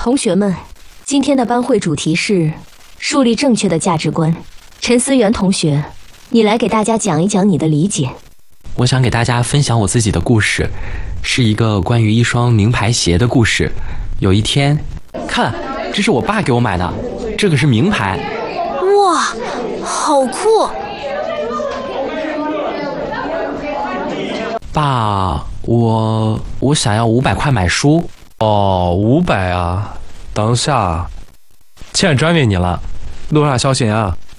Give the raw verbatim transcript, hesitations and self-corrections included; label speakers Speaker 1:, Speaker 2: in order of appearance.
Speaker 1: 同学们，今天的班会主题是树立正确的价值观。陈思源同学，你来给大家讲一讲你的理解。
Speaker 2: 我想给大家分享我自己的故事，是一个关于一双名牌鞋的故事。有一天，看，这是我爸给我买的，这个是名牌。
Speaker 1: 哇，好酷！
Speaker 2: 爸，我我想要五百块买书。
Speaker 3: 哦，五百啊！等下，钱转给你了，楼下小心啊。